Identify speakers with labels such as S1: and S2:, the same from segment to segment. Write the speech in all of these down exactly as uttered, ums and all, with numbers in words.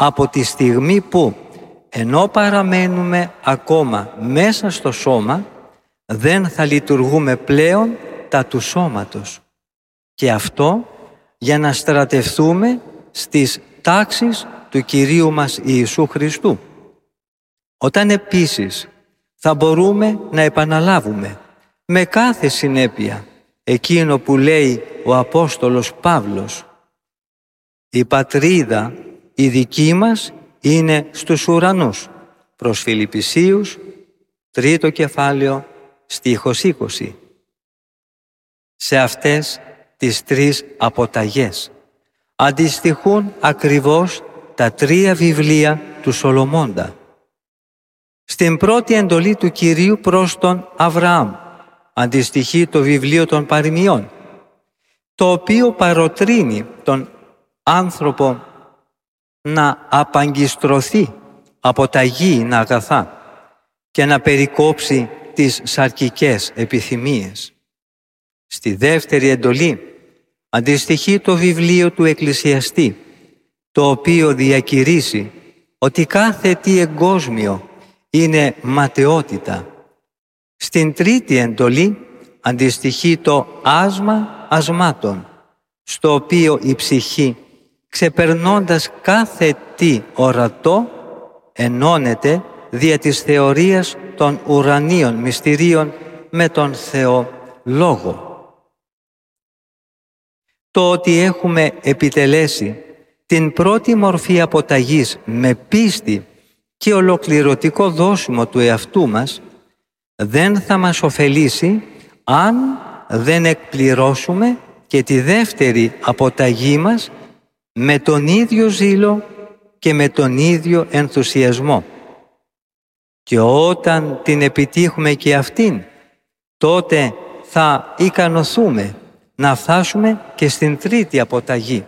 S1: από τη στιγμή που, ενώ παραμένουμε ακόμα μέσα στο σώμα, δεν θα λειτουργούμε πλέον τα του σώματος. Και αυτό για να στρατευθούμε στις τάξεις του Κυρίου μας Ιησού Χριστού. Όταν επίσης θα μπορούμε να επαναλάβουμε με κάθε συνέπεια εκείνο που λέει ο Απόστολος Παύλος: «Η πατρίδα η δική μας είναι στους ουρανούς», προς Φιλιππισίους, τρίτο κεφάλαιο, στίχος είκοσι. Σε αυτές τις τρεις αποταγές αντιστοιχούν ακριβώς τα τρία βιβλία του Σολομώντα. Στην πρώτη εντολή του Κυρίου προς τον Αβραάμ αντιστοιχεί το βιβλίο των παροιμιών, το οποίο παροτρύνει τον άνθρωπο να απαγκιστρωθεί από τα γήινα αγαθά και να περικόψει τις σαρκικές επιθυμίες. Στη δεύτερη εντολή αντιστοιχεί το βιβλίο του Εκκλησιαστή, το οποίο διακηρύσει ότι κάθε τι εγκόσμιο είναι ματαιότητα. Στην τρίτη εντολή αντιστοιχεί το άσμα ασμάτων, στο οποίο η ψυχή, ξεπερνώντας κάθε τι ορατό, ενώνεται δια της θεωρίας των ουρανίων μυστηρίων με τον Θεό Λόγο. Το ότι έχουμε επιτελέσει την πρώτη μορφή αποταγής με πίστη και ολοκληρωτικό δόσιμο του εαυτού μας δεν θα μας ωφελήσει αν δεν εκπληρώσουμε και τη δεύτερη αποταγή μας με τον ίδιο ζήλο και με τον ίδιο ενθουσιασμό. Και όταν την επιτύχουμε και αυτήν, τότε θα ικανωθούμε να φτάσουμε και στην τρίτη αποταγή.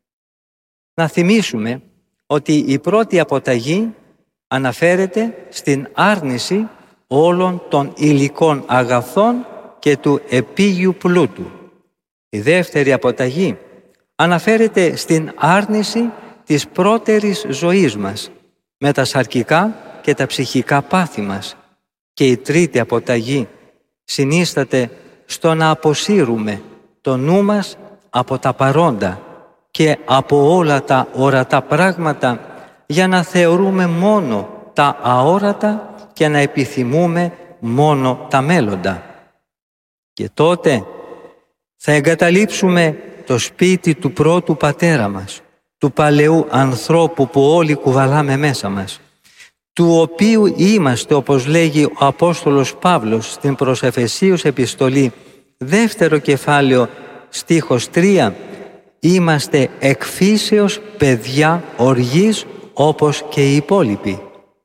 S1: Να θυμίσουμε ότι η πρώτη αποταγή αναφέρεται στην άρνηση όλων των υλικών αγαθών και του επίγειου πλούτου. Η δεύτερη αποταγή αναφέρεται στην άρνηση της πρώτερης ζωής μας με τα σαρκικά και τα ψυχικά πάθη μας. Και η τρίτη αποταγή συνίσταται στο να αποσύρουμε το νου μας από τα παρόντα και από όλα τα ορατά πράγματα για να θεωρούμε μόνο τα αόρατα και να επιθυμούμε μόνο τα μέλλοντα. Και τότε θα εγκαταλείψουμε το σπίτι του πρώτου πατέρα μας, του παλαιού ανθρώπου που όλοι κουβαλάμε μέσα μας, του οποίου είμαστε, όπως λέγει ο Απόστολος Παύλος στην προς Εφεσίους επιστολή, δεύτερο κεφάλαιο, στίχος τρία, είμαστε εκ φύσεως παιδιά οργής όπως και οι υπόλοιποι.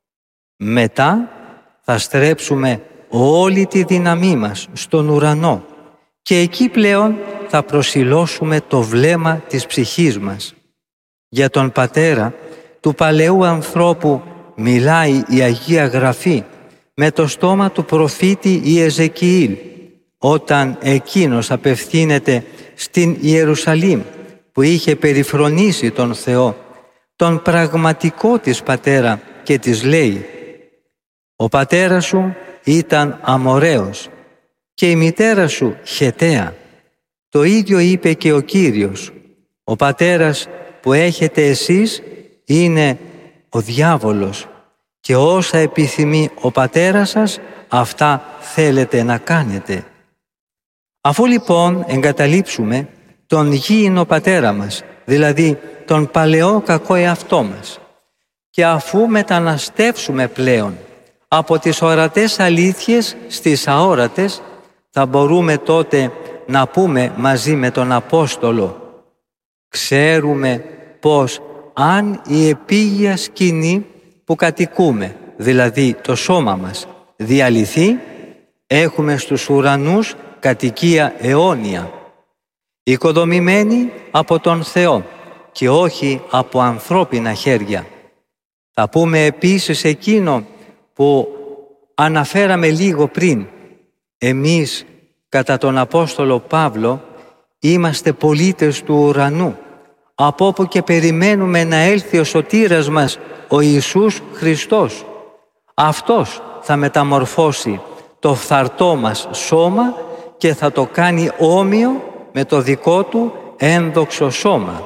S1: Μετά θα στρέψουμε όλη τη δύναμή μας στον ουρανό και εκεί πλέον θα προσιλώσουμε το βλέμμα της ψυχής μας. Για τον πατέρα του παλαιού ανθρώπου μιλάει η Αγία Γραφή με το στόμα του προφήτη Ιεζεκιήλ, όταν εκείνος απευθύνεται στην Ιερουσαλήμ που είχε περιφρονήσει τον Θεό, τον πραγματικό της πατέρα, και της λέει: «Ο πατέρας σου ήταν Αμοραίος και η μητέρα σου Χεταία». Το ίδιο είπε και ο Κύριος: «Ο πατέρας που έχετε εσείς είναι ο διάβολος και όσα επιθυμεί ο πατέρας σας, αυτά θέλετε να κάνετε». Αφού λοιπόν εγκαταλείψουμε τον γήινο πατέρα μας, δηλαδή τον παλαιό κακό εαυτό μας, και αφού μεταναστεύσουμε πλέον από τις ορατές αλήθειες στις αόρατες, θα μπορούμε τότε να πούμε μαζί με τον Απόστολο: «Ξέρουμε πως αν η επίγεια σκηνή που κατοικούμε, δηλαδή το σώμα μας, διαλυθεί, έχουμε στους ουρανούς κατοικία αιώνια, οικοδομημένη από τον Θεό και όχι από ανθρώπινα χέρια». Θα πούμε επίσης εκείνο που αναφέραμε λίγο πριν. Εμείς, κατά τον Απόστολο Παύλο, είμαστε πολίτες του ουρανού, από όπου και περιμένουμε να έλθει ο σωτήρας μας, ο Ιησούς Χριστός. Αυτός θα μεταμορφώσει το φθαρτό μας σώμα και θα το κάνει όμοιο με το δικό του ένδοξο σώμα.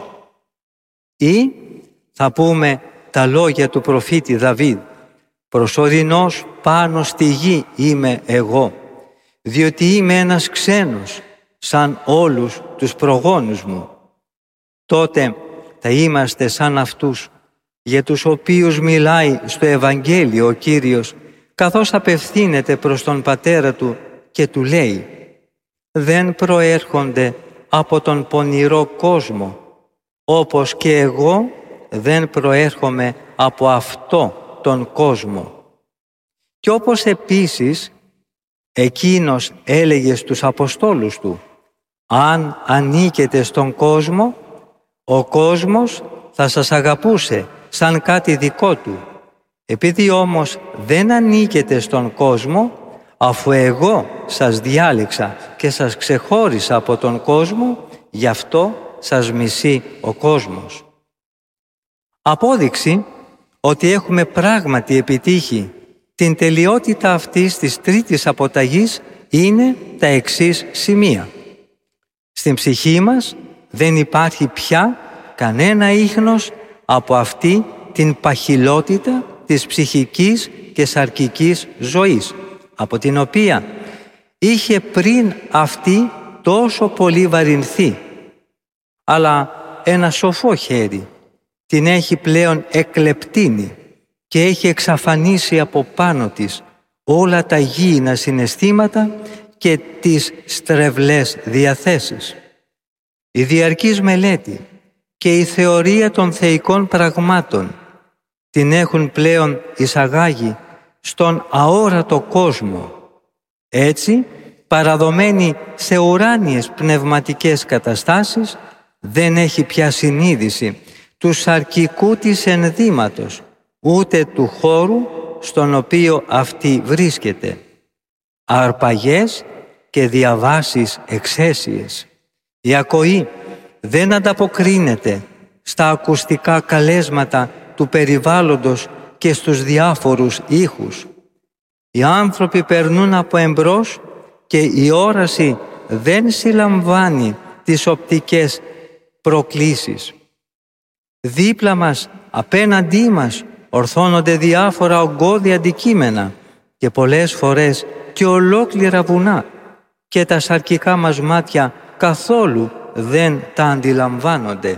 S1: Ή θα πούμε τα λόγια του προφήτη Δαβίδ: «Προσωρινός πάνω στη γη είμαι εγώ, διότι είμαι ένας ξένος σαν όλους τους προγόνους μου». Τότε θα είμαστε σαν αυτούς για τους οποίους μιλάει στο Ευαγγέλιο ο Κύριος, καθώς απευθύνεται προς τον Πατέρα του και του λέει: «Δεν προέρχονται από τον πονηρό κόσμο, όπως και εγώ δεν προέρχομαι από αυτό τον κόσμο». Και όπως επίσης εκείνος έλεγε στους Αποστόλους του: «Αν ανήκετε στον κόσμο, ο κόσμος θα σας αγαπούσε σαν κάτι δικό του. Επειδή όμως δεν ανήκετε στον κόσμο, αφού εγώ σας διάλεξα και σας ξεχώρισα από τον κόσμο, γι' αυτό σας μισεί ο κόσμος». Απόδειξη ότι έχουμε πράγματι επιτύχει την τελειότητα αυτής της τρίτης αποταγής είναι τα εξής σημεία. Στην ψυχή μας δεν υπάρχει πια κανένα ίχνος από αυτή την παχυλότητα της ψυχικής και σαρκικής ζωής, από την οποία είχε πριν αυτή τόσο πολύ βαρυνθεί. Αλλά ένα σοφό χέρι την έχει πλέον εκλεπτύνει και έχει εξαφανίσει από πάνω της όλα τα γήινα συναισθήματα και τις στρεβλές διαθέσεις. Η διαρκής μελέτη και η θεωρία των θεϊκών πραγμάτων την έχουν πλέον εισαγάγει στον αόρατο κόσμο. Έτσι, παραδομένη σε ουράνιες πνευματικές καταστάσεις, δεν έχει πια συνείδηση του σαρκικού της ενδύματος, ούτε του χώρου στον οποίο αυτή βρίσκεται. Αρπαγές και διαβάσεις εξαίσιες. Η ακοή δεν ανταποκρίνεται στα ακουστικά καλέσματα του περιβάλλοντος και στους διάφορους ήχους. Οι άνθρωποι περνούν από εμπρός και η όραση δεν συλλαμβάνει τις οπτικές προκλήσεις. Δίπλα μας, απέναντί μας, ορθώνονται διάφορα ογκώδη αντικείμενα και πολλές φορές και ολόκληρα βουνά, και τα σαρκικά μας μάτια καθόλου δεν τα αντιλαμβάνονται.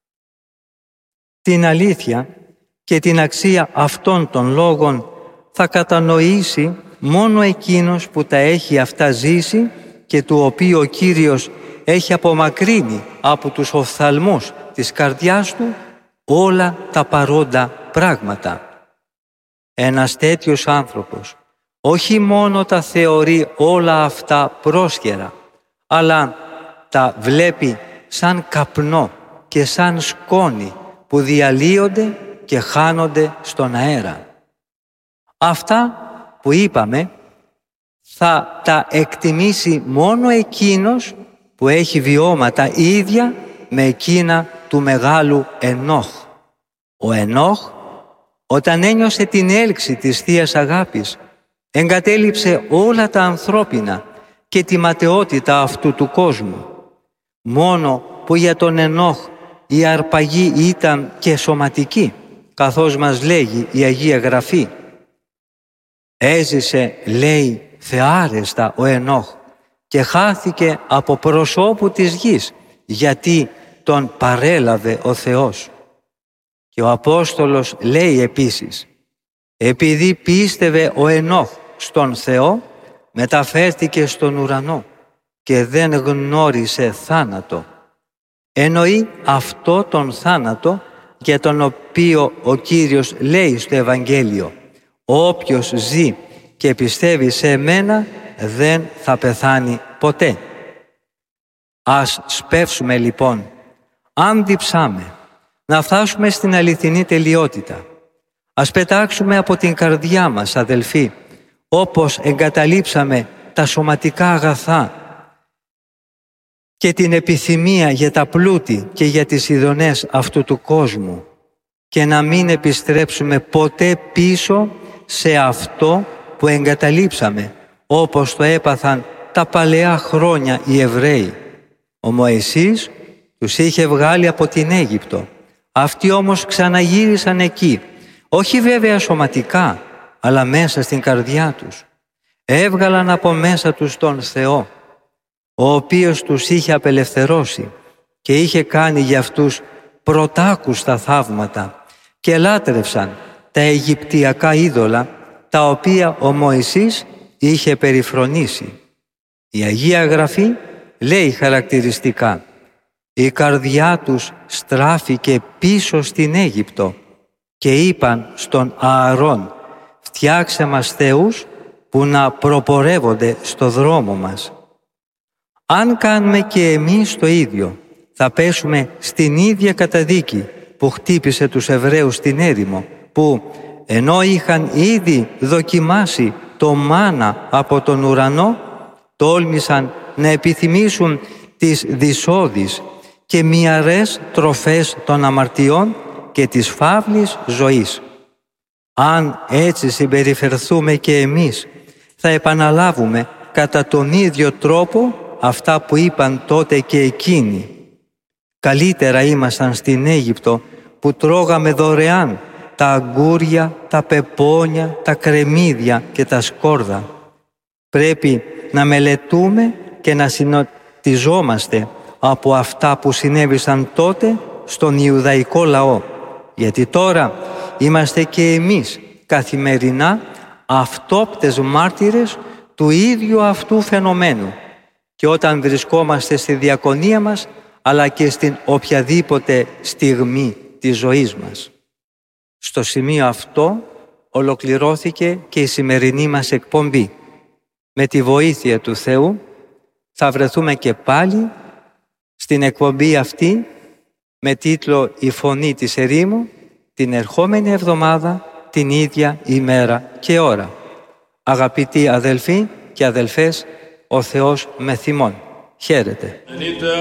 S1: Την αλήθεια και την αξία αυτών των λόγων θα κατανοήσει μόνο εκείνος που τα έχει αυτά ζήσει και του οποίου ο Κύριος έχει απομακρύνει από τους οφθαλμούς της καρδιάς του όλα τα παρόντα πράγματα. Ένας τέτοιος άνθρωπος όχι μόνο τα θεωρεί όλα αυτά πρόσχερα, αλλά τα βλέπει σαν καπνό και σαν σκόνη που διαλύονται και χάνονται στον αέρα. Αυτά που είπαμε θα τα εκτιμήσει μόνο εκείνος που έχει βιώματα ίδια με εκείνα του μεγάλου Ενόχ. Ο Ενόχ, όταν ένιωσε την έλξη της Θείας Αγάπης, εγκατέλειψε όλα τα ανθρώπινα και τη ματαιότητα αυτού του κόσμου. Μόνο που για τον Ενόχ η αρπαγή ήταν και σωματική, καθώς μας λέγει η Αγία Γραφή. Έζησε, λέει, θεάρεστα ο Ενόχ και χάθηκε από προσώπου της γης, γιατί τον παρέλαβε ο Θεός. Και ο Απόστολος λέει επίσης: επειδή πίστευε ο Ενόχ στον Θεό, μεταφέρθηκε στον ουρανό και δεν γνώρισε θάνατο. Εννοεί αυτό τον θάνατο για τον οποίο ο Κύριος λέει στο Ευαγγέλιο: όποιος ζει και πιστεύει σε εμένα δεν θα πεθάνει ποτέ. Ας σπεύσουμε λοιπόν, αν διψάμε, να φτάσουμε στην αληθινή τελειότητα. Ας πετάξουμε από την καρδιά μας, αδελφοί, όπως εγκαταλείψαμε τα σωματικά αγαθά και την επιθυμία για τα πλούτη και για τις ειδονές αυτού του κόσμου και να μην επιστρέψουμε ποτέ πίσω σε αυτό που εγκαταλείψαμε, όπως το έπαθαν τα παλαιά χρόνια οι Εβραίοι. Ο Μωυσής τους είχε βγάλει από την Αίγυπτο. Αυτοί όμως ξαναγύρισαν εκεί, όχι βέβαια σωματικά, αλλά μέσα στην καρδιά τους. Έβγαλαν από μέσα τους τον Θεό, ο οποίος τους είχε απελευθερώσει και είχε κάνει για αυτούς πρωτάκουστα θαύματα και λάτρευσαν τα αιγυπτιακά είδωλα, τα οποία ο Μωυσής είχε περιφρονήσει. Η Αγία Γραφή λέει χαρακτηριστικά: η καρδιά τους στράφηκε πίσω στην Αίγυπτο και είπαν στον Ααρών, φτιάξε μας θεούς που να προπορεύονται στο δρόμο μας. Αν κάνουμε και εμείς το ίδιο, θα πέσουμε στην ίδια καταδίκη που χτύπησε τους Εβραίους στην έρημο, που ενώ είχαν ήδη δοκιμάσει το μάνα από τον ουρανό, τόλμησαν να επιθυμήσουν τις δυσώδεις και μυαρές τροφές των αμαρτιών και της φαύλης ζωής. Αν έτσι συμπεριφερθούμε και εμείς, θα επαναλάβουμε κατά τον ίδιο τρόπο αυτά που είπαν τότε και εκείνοι. Καλύτερα ήμασταν στην Αίγυπτο που τρώγαμε δωρεάν τα αγκούρια, τα πεπόνια, τα κρεμμύδια και τα σκόρδα. Πρέπει να μελετούμε και να συνοτιζόμαστε από αυτά που συνέβησαν τότε στον Ιουδαϊκό λαό, γιατί τώρα είμαστε και εμείς καθημερινά αυτόπτες μάρτυρες του ίδιου αυτού φαινομένου, και όταν βρισκόμαστε στη διακονία μας, αλλά και στην οποιαδήποτε στιγμή της ζωής μας. Στο σημείο αυτό ολοκληρώθηκε και η σημερινή μας εκπομπή. Με τη βοήθεια του Θεού θα βρεθούμε και πάλι στην εκπομπή αυτή με τίτλο «Η Φωνή της Ερήμου» την ερχόμενη εβδομάδα, την ίδια ημέρα και ώρα. Αγαπητοί αδελφοί και αδελφές, ο Θεός με θυμών. Χαίρετε.